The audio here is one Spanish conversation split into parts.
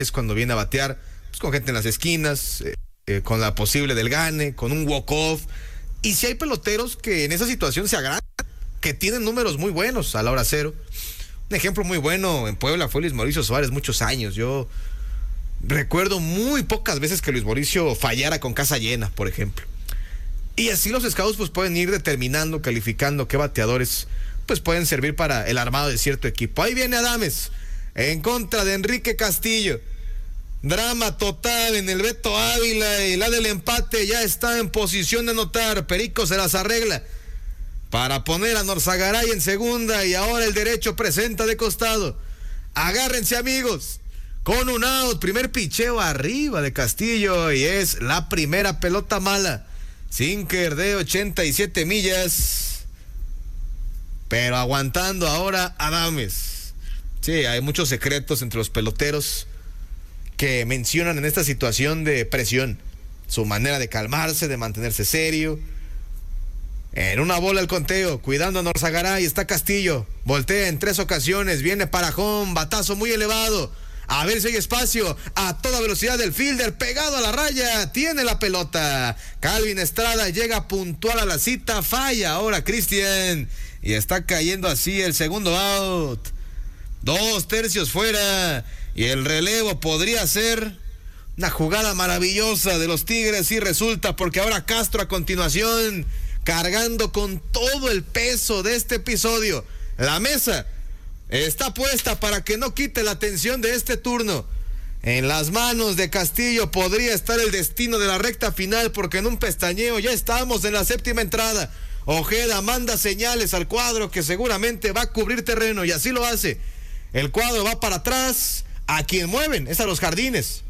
es cuando viene a batear, pues con gente en las esquinas, con la posible del gane, con un walk-off. Y si hay peloteros que en esa situación se agrandan, que tienen números muy buenos a la hora cero. Un ejemplo muy bueno en Puebla fue Luis Mauricio Suárez, muchos años. Yo recuerdo muy pocas veces que Luis Mauricio fallara con casa llena, por ejemplo. Y así los scouts pues pueden ir determinando, calificando qué bateadores pues pueden servir para el armado de cierto equipo. Ahí viene Adames en contra de Enrique Castillo. Drama total en el Beto Ávila y la del empate ya está en posición de anotar. Perico se las arregla para poner a Norzagaray en segunda y ahora el derecho presenta de costado. Agárrense, amigos, con un out, primer picheo arriba de Castillo y es la primera pelota mala. Sinker de 87 millas, pero aguantando ahora Adames. Sí, hay muchos secretos entre los peloteros que mencionan en esta situación de presión. Su manera de calmarse, de mantenerse serio. En una bola el conteo, cuidando a Norzagaray, está Castillo. Voltea en 3 ocasiones, viene para home, batazo muy elevado. A ver si hay espacio, a toda velocidad del fielder, pegado a la raya, tiene la pelota. Calvin Estrada llega puntual a la cita, falla ahora Cristian. Y está cayendo así el segundo out. 2 tercios fuera. Y el relevo podría ser una jugada maravillosa de los Tigres y resulta porque ahora Castro a continuación, cargando con todo el peso de este episodio. La mesa está puesta para que no quite la atención de este turno. En las manos de Castillo podría estar el destino de la recta final porque en un pestañeo ya estamos en la 7ª entrada. Ojeda manda señales al cuadro que seguramente va a cubrir terreno y así lo hace. El cuadro va para atrás. A quien mueven es a los jardines.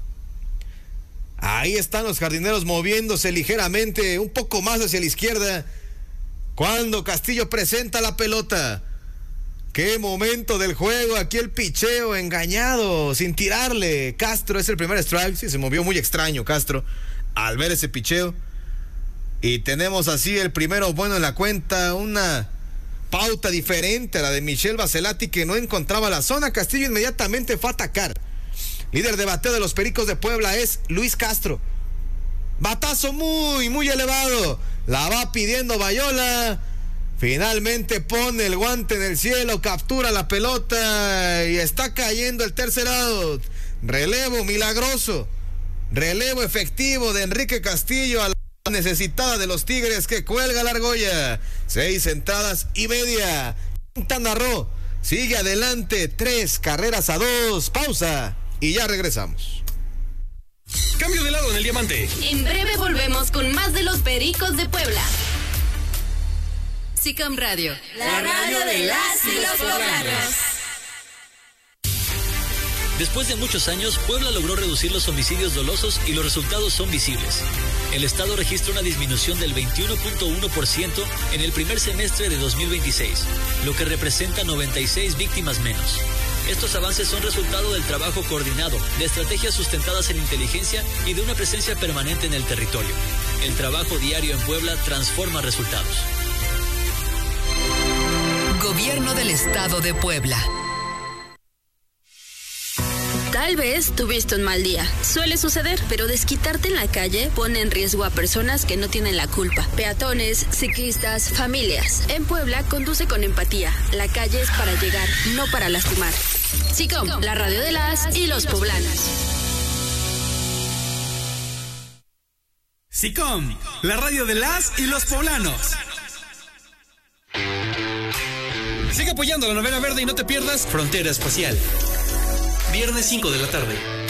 Ahí están los jardineros moviéndose ligeramente, un poco más hacia la izquierda, cuando Castillo presenta la pelota. Qué momento del juego, aquí el picheo engañado, sin tirarle. Castro es el primer strike, sí, se movió muy extraño Castro al ver ese picheo. Y tenemos así el primero bueno en la cuenta, una pauta diferente a la de Michel Bacelati que no encontraba la zona. Castillo inmediatamente fue a atacar. Líder de bateo de los Pericos de Puebla es Luis Castro. Batazo muy elevado. La va pidiendo Bayola. Finalmente pone el guante en el cielo, captura la pelota y está cayendo el tercer out. Relevo milagroso. Relevo efectivo de Enrique Castillo a la necesitada de los Tigres que cuelga la argolla. 6 entradas y media. Quintana Roo sigue adelante, 3 carreras a 2. Pausa y ya regresamos. Cambio de lado en el diamante. En breve volvemos con más de los Pericos de Puebla. SICOM Radio, la radio de las y los poblanos. Después de muchos años, Puebla logró reducir los homicidios dolosos y los resultados son visibles. El estado registra una disminución del 21.1% en el primer semestre de 2026, lo que representa 96 víctimas menos. Estos avances son resultado del trabajo coordinado, de estrategias sustentadas en inteligencia y de una presencia permanente en el territorio. El trabajo diario en Puebla transforma resultados. Gobierno del Estado de Puebla. Tal vez tuviste un mal día. Suele suceder, pero desquitarte en la calle pone en riesgo a personas que no tienen la culpa. Peatones, ciclistas, familias. En Puebla, conduce con empatía. La calle es para llegar, no para lastimar. SICOM, la radio de las y los poblanos. SICOM, la radio de las y los poblanos. Sigue apoyando la novela verde y no te pierdas Frontera Espacial. Viernes 5 de la tarde.